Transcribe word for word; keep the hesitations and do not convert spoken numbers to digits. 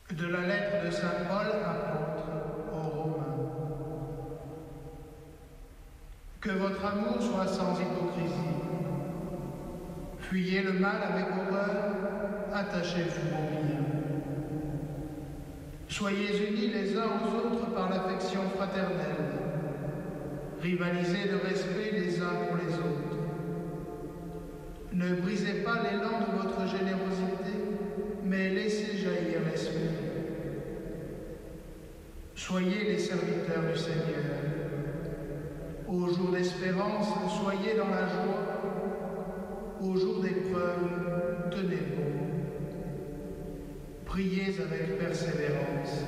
De la lettre de saint Paul, apôtre aux Romains. Que votre amour soit sans hypocrisie. Fuyez le mal avec horreur, attachez-vous au bien. Soyez unis les uns aux autres par l'affection fraternelle. Rivalisez de respect les uns pour les autres. Ne brisez pas l'élan de votre générosité, mais laissez jaillir l'esprit. Soyez les serviteurs du Seigneur. Au jour d'espérance, soyez dans la joie. Au jour d'épreuve, tenez bon. Priez avec persévérance.